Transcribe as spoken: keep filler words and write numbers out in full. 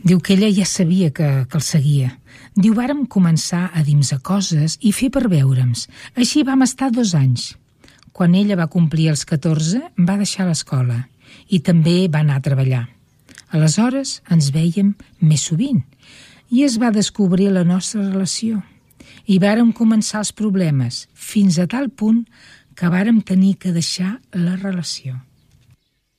Diu que ella ja sabia que, que el seguia. Diu, vàrem començar a dir-nos coses i fer per veure'ms. Així vam estar dos anys. Quan ella va complir els catorze, va deixar l'escola i també va anar a treballar. Aleshores ens vèiem més sovint i es va descobrir la nostra relació. I vàrem començar els problemes, fins a tal punt que vàrem tenir que deixar la relació.